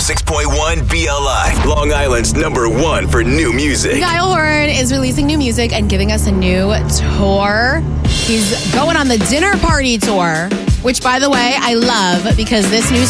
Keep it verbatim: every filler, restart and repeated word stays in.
six point one B L I, Long Island's number one for new music. Niall Horan is releasing new music and giving us a new tour. He's going on the Dinner Party Tour, which, by the way, I love because this new